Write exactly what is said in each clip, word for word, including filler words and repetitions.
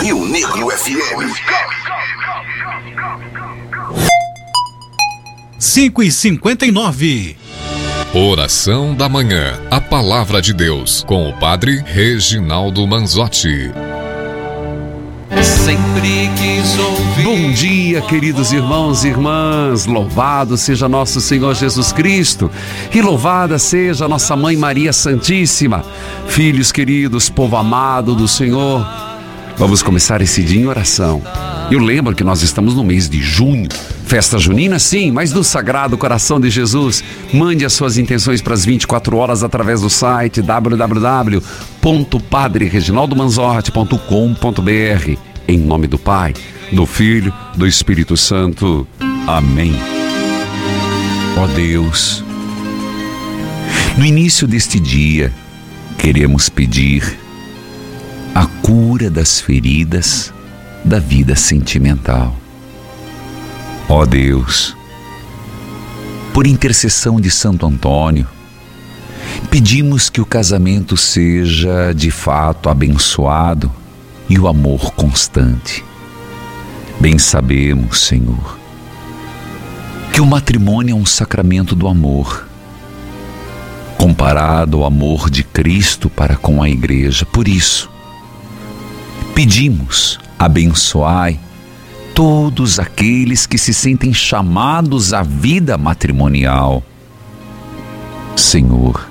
Rio Negro F M. cinco e cinquenta e nove. Oração da Manhã. A Palavra de Deus, com o Padre Reginaldo Manzotti. Sempre quis ouvir. Bom dia, queridos irmãos e irmãs. Louvado seja nosso Senhor Jesus Cristo e louvada seja nossa Mãe Maria Santíssima. Filhos queridos, povo amado do Senhor, vamos começar esse dia em oração. Eu lembro que nós estamos no mês de junho, festa junina sim, mas do Sagrado Coração de Jesus. Mande as suas intenções para as vinte e quatro horas através do site w w w ponto padre reginaldo manzotti ponto com ponto b r. Em nome do Pai, do Filho, do Espírito Santo. Amém. Ó Deus, no início deste dia, queremos pedir a cura das feridas da vida sentimental. Ó Deus, por intercessão de Santo Antônio, pedimos que o casamento seja de fato abençoado e o amor constante. Bem sabemos, Senhor, que o matrimônio é um sacramento do amor, comparado ao amor de Cristo para com a Igreja. Por isso, pedimos, abençoai todos aqueles que se sentem chamados à vida matrimonial. Senhor,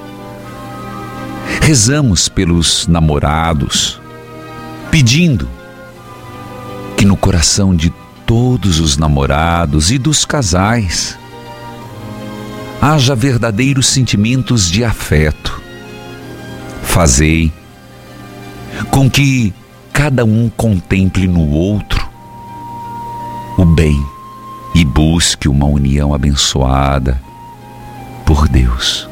rezamos pelos namorados, pedindo que no coração de todos os namorados e dos casais haja verdadeiros sentimentos de afeto. Fazei com que cada um contemple no outro o bem e busque uma união abençoada por Deus.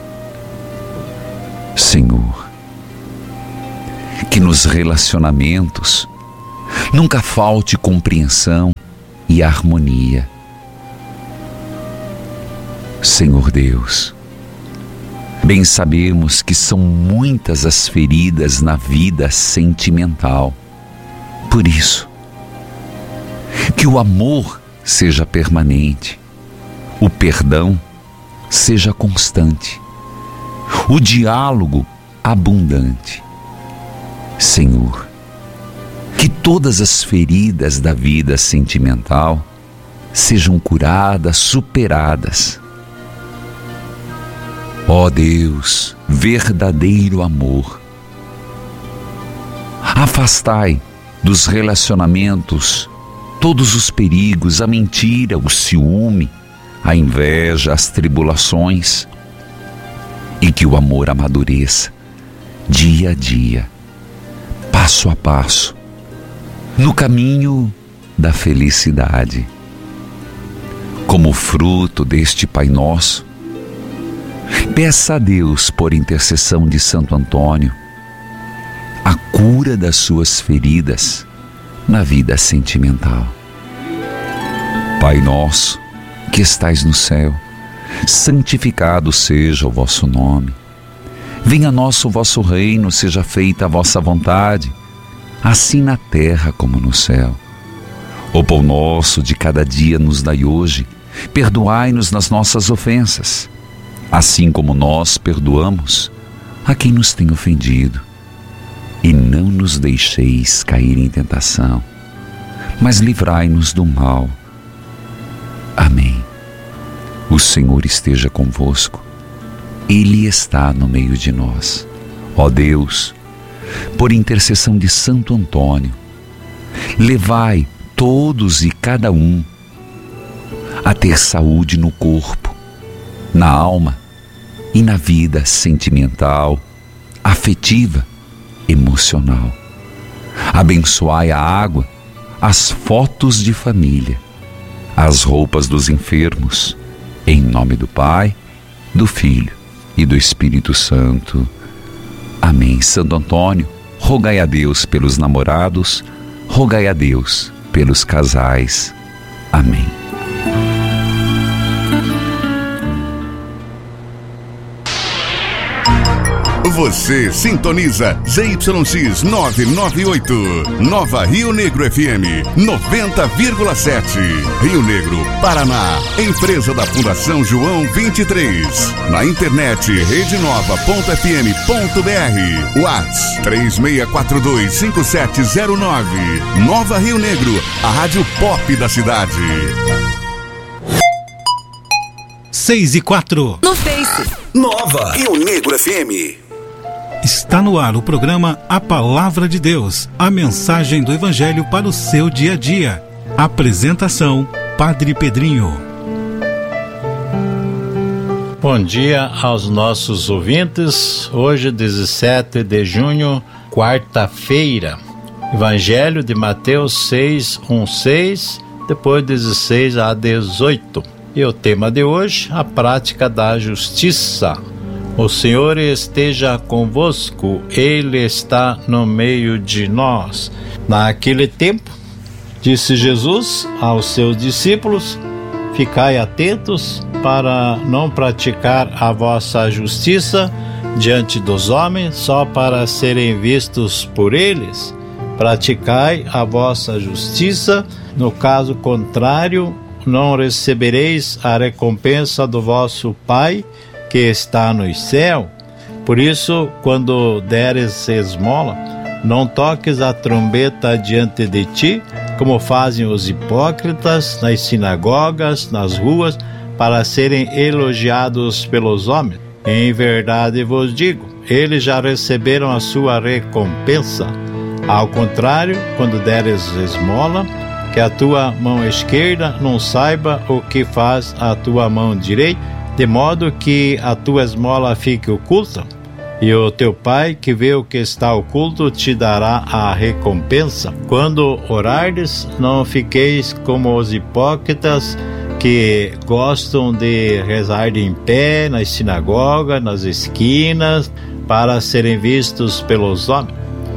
Senhor, que nos relacionamentos nunca falte compreensão e harmonia. Senhor Deus, bem sabemos que são muitas as feridas na vida sentimental. Por isso, que o amor seja permanente, o perdão seja constante, o diálogo abundante. Senhor, que todas as feridas da vida sentimental sejam curadas, superadas. Ó Deus, verdadeiro amor, afastai dos relacionamentos todos os perigos, a mentira, o ciúme, a inveja, as tribulações, e que o amor amadureça dia a dia, passo a passo, no caminho da felicidade. Como fruto deste Pai Nosso, peça a Deus, por intercessão de Santo Antônio, a cura das suas feridas na vida sentimental. Pai nosso, que estais no céu, santificado seja o vosso nome. Venha a nós o vosso reino, seja feita a vossa vontade, assim na terra como no céu. O pão nosso de cada dia nos dai hoje, perdoai-nos nas nossas ofensas, assim como nós perdoamos a quem nos tem ofendido. E não nos deixeis cair em tentação, mas livrai-nos do mal. Amém. O Senhor esteja convosco, Ele está no meio de nós. Ó Deus, por intercessão de Santo Antônio, levai todos e cada um a ter saúde no corpo, na alma e na vida sentimental, afetiva, emocional. Abençoai a água, as fotos de família, as roupas dos enfermos, em nome do Pai, do Filho e do Espírito Santo. Amém. Santo Antônio, rogai a Deus pelos namorados, rogai a Deus pelos casais. Amém. Você sintoniza Z Y X novecentos e noventa e oito, Nova Rio Negro F M noventa vírgula sete, Rio Negro, Paraná. Empresa da Fundação João vinte e três. Na internet rede nova ponto f m ponto b r. WhatsApp três seis quatro dois cinco sete zero nove. Nova Rio Negro, a rádio pop da cidade. seis e quatro. No Face. Nova Rio Negro F M. Está no ar o programa A Palavra de Deus, a mensagem do Evangelho para o seu dia a dia. Apresentação, Padre Pedrinho. Bom dia aos nossos ouvintes. Hoje, dezessete de junho, quarta-feira. Evangelho de Mateus seis, um, seis, depois dezesseis a dezoito. E o tema de hoje, a prática da justiça. O Senhor esteja convosco, Ele está no meio de nós. Naquele tempo, disse Jesus aos seus discípulos: ficai atentos para não praticar a vossa justiça diante dos homens, só para serem vistos por eles. Praticai a vossa justiça, no caso contrário, não recebereis a recompensa do vosso Pai que está no céu. Por isso, quando deres esmola, não toques a trombeta diante de ti, como fazem os hipócritas nas sinagogas, nas ruas, para serem elogiados pelos homens. Em verdade vos digo, eles já receberam a sua recompensa. Ao contrário, quando deres esmola, que a tua mão esquerda não saiba o que faz a tua mão direita, de modo que a tua esmola fique oculta, e o teu Pai, que vê o que está oculto, te dará a recompensa. Quando orardes, não fiqueis como os hipócritas, que gostam de rezar de em pé nas sinagogas, nas esquinas, para serem vistos pelos homens.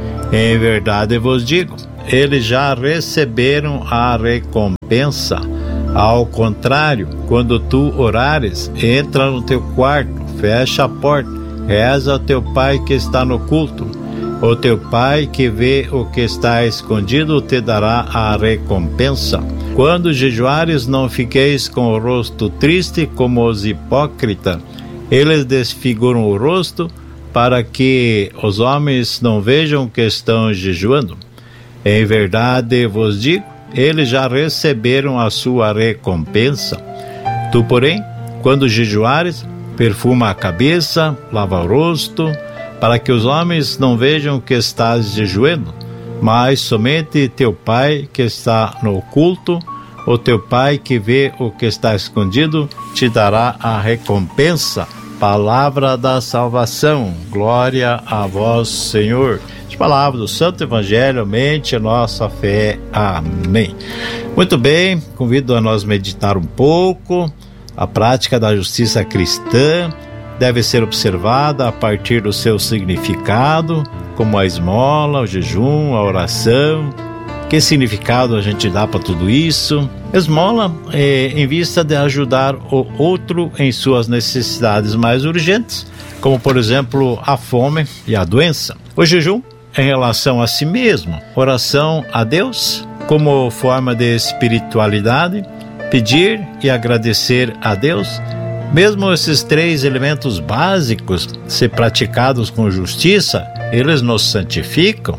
Em verdade vos digo, eles já receberam a recompensa. Ao contrário, quando tu orares, entra no teu quarto, fecha a porta, reza ao teu Pai que está no culto. O teu Pai que vê o que está escondido te dará a recompensa. Quando jejuares, não fiqueis com o rosto triste como os hipócritas. Eles desfiguram o rosto para que os homens não vejam que estão jejuando. Em verdade vos digo, eles já receberam a sua recompensa. Tu, porém, quando jejuares, perfuma a cabeça, lava o rosto, para que os homens não vejam que estás jejuando, mas somente teu Pai que está no oculto, o teu Pai que vê o que está escondido, te dará a recompensa. Palavra da salvação. Glória a vós, Senhor. As palavras do Santo Evangelho, aumente a nossa fé. Amém. Muito bem, convido a nós meditar um pouco. A prática da justiça cristã deve ser observada a partir do seu significado, como a esmola, o jejum, a oração. Que significado a gente dá para tudo isso? Esmola é em vista de ajudar o outro em suas necessidades mais urgentes, como por exemplo a fome e a doença. O jejum em relação a si mesmo, oração a Deus como forma de espiritualidade, pedir e agradecer a Deus. Mesmo esses três elementos básicos, se praticados com justiça, eles nos santificam.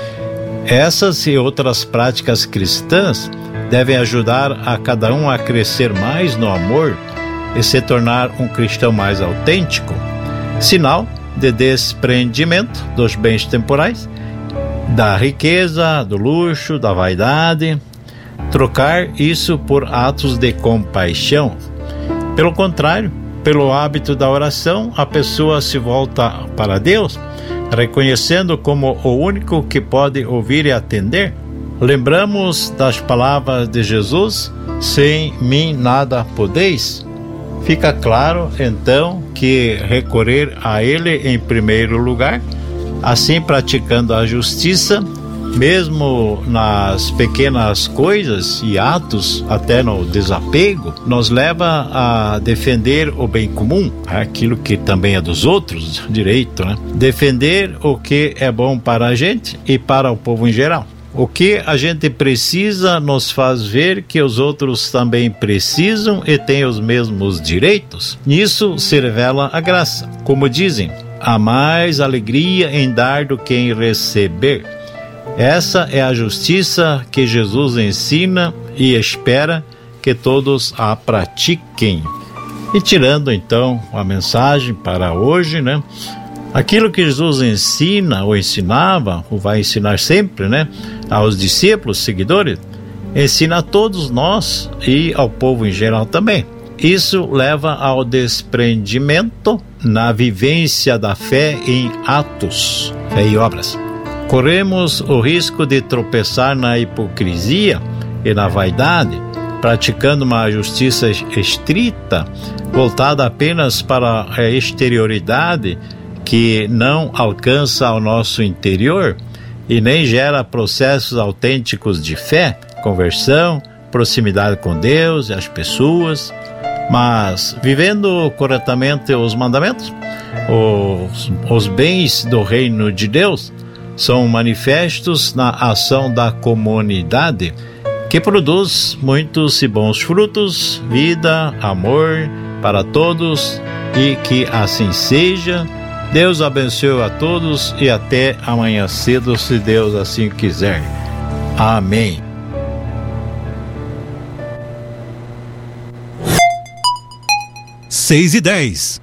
Essas e outras práticas cristãs devem ajudar a cada um a crescer mais no amor e se tornar um cristão mais autêntico, sinal de desprendimento dos bens temporais, da riqueza, do luxo, da vaidade, trocar isso por atos de compaixão. Pelo contrário, pelo hábito da oração, a pessoa se volta para Deus, reconhecendo como o único que pode ouvir e atender. Lembramos das palavras de Jesus: sem mim nada podeis. Fica claro, então, que recorrer a Ele em primeiro lugar, assim praticando a justiça, mesmo nas pequenas coisas e atos, até no desapego, nos leva a defender o bem comum, aquilo que também é dos outros, direito, né? Defender o que é bom para a gente e para o povo em geral. O que a gente precisa nos faz ver que os outros também precisam e têm os mesmos direitos. Nisso se revela a graça. Como dizem, há mais alegria em dar do que em receber. Essa é a justiça que Jesus ensina e espera que todos a pratiquem. E tirando então a mensagem para hoje, né? Aquilo que Jesus ensina ou ensinava, ou vai ensinar sempre, né, aos discípulos, seguidores, ensina a todos nós e ao povo em geral também. Isso leva ao desprendimento na vivência da fé em atos, fé e obras. Corremos o risco de tropeçar na hipocrisia e na vaidade, praticando uma justiça estrita, voltada apenas para a exterioridade, que não alcança ao nosso interior e nem gera processos autênticos de fé, conversão, proximidade com Deus e as pessoas, mas vivendo corretamente os mandamentos, os, os bens do reino de Deus são manifestos na ação da comunidade, que produz muitos e bons frutos, vida, amor para todos, e que assim seja. Deus abençoe a todos e até amanhã cedo, se Deus assim quiser. Amém. seis e dez.